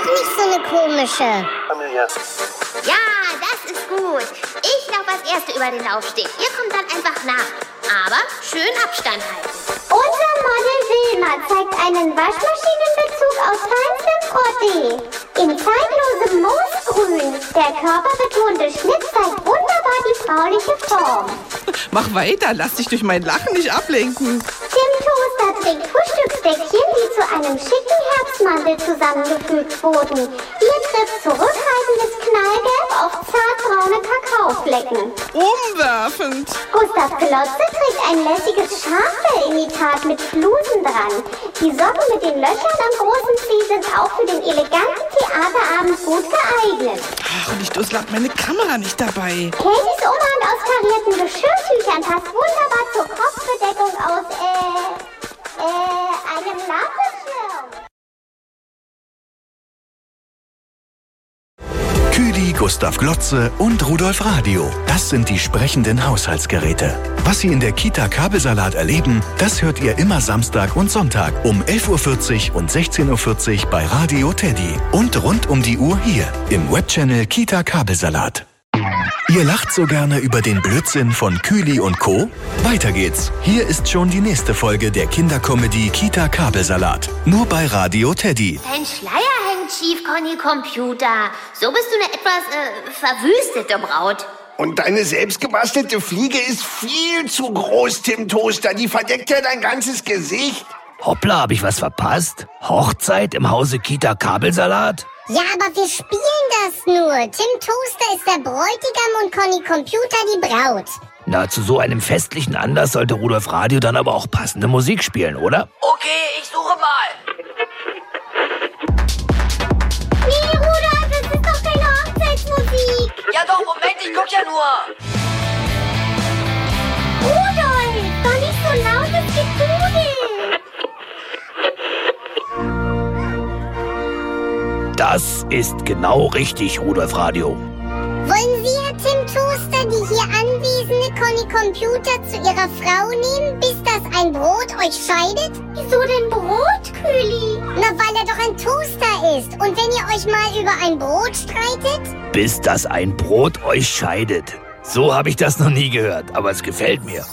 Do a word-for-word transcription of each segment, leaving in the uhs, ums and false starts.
doch nicht so eine komische. Familie. Ja, das ist gut. Ich laufe als Erste über den Laufsteg. Ihr kommt dann einfach nach. Aber schön Abstand halten. Unser Model Wilma zeigt einen Waschmaschinenbezug aus feinstem Frotté. In zeitlosem Moosgrün. Der körperbetonte Schnitt zeigt wunderbar die frauliche Form. Mach weiter, lass dich durch mein Lachen nicht ablenken. Tim Toaster trägt Frühstücksdeckchen, die zu einem schicken Herbstmantel zusammengefügt wurden. Hier trifft zurückhaltendes Knallgelb auf zartbraune Kakaoflecken. Umwerfend. Gustav Glotze trägt ein lässiges Schaffell-Imitat mit Flusen dran. Die Socken mit den Löchern am großen Zeh sind auch für den eleganten Theaterabend gut geeignet. Ach, und ich durchlag meine Kamera nicht dabei. Katies Umhang aus karierten Geschirrtüchern passt wunderbar zur Kopfbedeckung aus, äh, äh, einem Lampenschirm. Küdi, Gustav Glotze und Rudolf Radio. Das sind die sprechenden Haushaltsgeräte. Was Sie in der Kita Kabelsalat erleben, das hört ihr immer Samstag und Sonntag um elf Uhr vierzig und sechzehn Uhr vierzig bei Radio Teddy. Und rund um die Uhr hier im Webchannel Kita Kabelsalat. Ihr lacht so gerne über den Blödsinn von Küli und Co.? Weiter geht's. Hier ist schon die nächste Folge der Kindercomedy Kita Kabelsalat. Nur bei Radio Teddy. Dein Schleier hängt schief, Conny Computer. So bist du eine etwas äh, verwüstete Braut. Und deine selbstgebastelte Fliege ist viel zu groß, Tim Toaster. Die verdeckt ja dein ganzes Gesicht. Hoppla, hab ich was verpasst? Hochzeit im Hause Kita Kabelsalat? Ja, aber wir spielen das nur. Tim Toaster ist der Bräutigam und Conny Computer die Braut. Na, zu so einem festlichen Anlass sollte Rudolf Radio dann aber auch passende Musik spielen, oder? Okay, ich suche mal. Nee, Rudolf, das ist doch keine Hochzeitsmusik. Ja doch, Moment, ich guck ja nur. Rudolf, doch nicht so lautes Gedudel. Das ist genau richtig, Rudolf Radio. Wollen Sie, Herr Tim Toaster, die hier anwesende Conny Computer zu Ihrer Frau nehmen, bis das ein Brot euch scheidet? Wieso denn Brot, Küli? Na, weil er doch ein Toaster ist. Und wenn ihr euch mal über ein Brot streitet? Bis das ein Brot euch scheidet. So habe ich das noch nie gehört, aber es gefällt mir.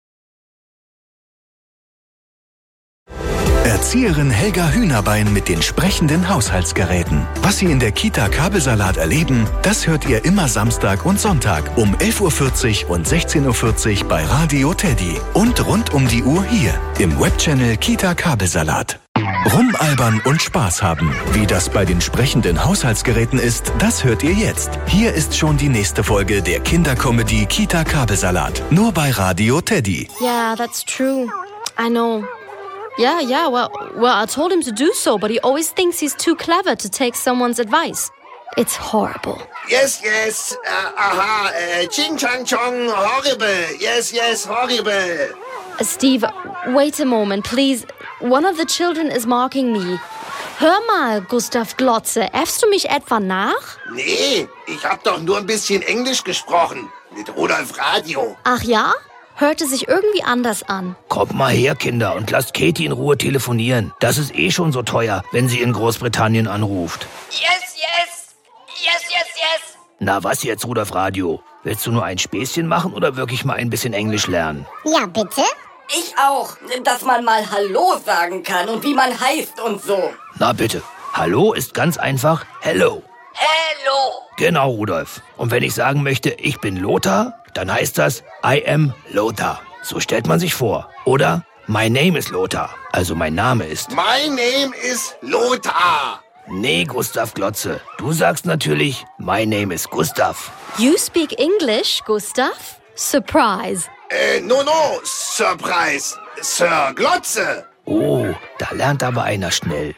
Erzieherin Helga Hühnerbein mit den sprechenden Haushaltsgeräten. Was Sie in der Kita Kabelsalat erleben, das hört ihr immer Samstag und Sonntag um elf Uhr vierzig und sechzehn Uhr vierzig bei Radio Teddy. Und rund um die Uhr hier im Webchannel Kita Kabelsalat. Rumalbern und Spaß haben. Wie das bei den sprechenden Haushaltsgeräten ist, das hört ihr jetzt. Hier ist schon die nächste Folge der Kindercomedy Kita Kabelsalat. Nur bei Radio Teddy. Yeah, that's true. I know. Yeah, yeah, well, well, I told him to do so, but he always thinks he's too clever to take someone's advice. It's horrible. Yes, yes, uh, aha, uh, ching chang chong, horrible. Yes, yes, horrible. Uh, Steve, wait a moment, please. One of the children is marking me. Hör mal, Gustav Glotze, äffst du mich etwa nach? Nee, ich hab doch nur ein bisschen Englisch gesprochen. Mit Rudolf Radio. Ach ja? Hörte sich irgendwie anders an. Kommt mal her, Kinder, und lasst Katie in Ruhe telefonieren. Das ist eh schon so teuer, wenn sie in Großbritannien anruft. Yes, yes. Yes, yes, yes. Na, was jetzt, Rudolf Radio? Willst du nur ein Späßchen machen oder wirklich mal ein bisschen Englisch lernen? Ja, bitte? Ich auch, dass man mal Hallo sagen kann und wie man heißt und so. Na bitte. Hallo ist ganz einfach Hello. Hello. Genau, Rudolf. Und wenn ich sagen möchte, ich bin Lothar, dann heißt das I am Lothar. So stellt man sich vor. Oder My name is Lothar. Also mein Name ist... My name is Lothar. Nee, Gustav Glotze. Du sagst natürlich My name is Gustav. You speak English, Gustav? Surprise. Äh, no, no, Surprise. Sir Glotze. Oh, da lernt aber einer schnell.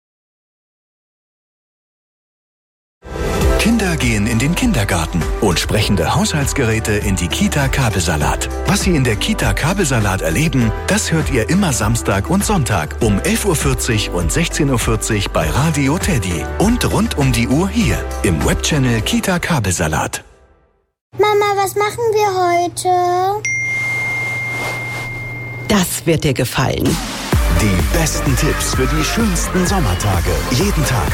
Kinder gehen in den Kindergarten und sprechende Haushaltsgeräte in die Kita Kabelsalat. Was Sie in der Kita Kabelsalat erleben, das hört ihr immer Samstag und Sonntag um elf Uhr vierzig und sechzehn Uhr vierzig bei Radio Teddy. Und rund um die Uhr hier im Webchannel Kita Kabelsalat. Mama, was machen wir heute? Das wird dir gefallen. Die besten Tipps für die schönsten Sommertage. Jeden Tag